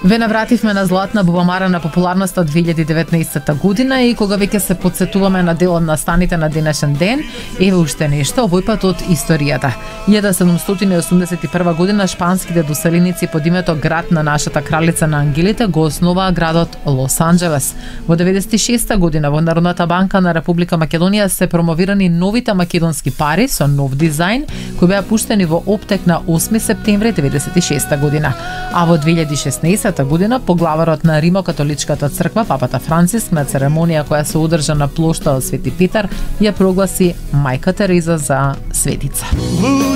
Ве навративме на златна бубамара на популарноста од 2019 година и кога веќе се подсетуваме на дел од настаните на денешен ден, еве уште нешто, овој пат од историјата. 1781 година шпанските доселеници под името град на нашата кралица на ангелите го основаа градот Лос Анџелес. Во 96 година во Народната банка на Република Македонија се промовирани новите македонски пари со нов дизајн, кои беа пуштени во оптек на 8 септември 96 година. А во 2016 година поглаварот на Римокатоличката црква, папата Франциск, на церемонија која се одржа на плоштадот Свети Петар, ја прогласи мајка Тереза за светица.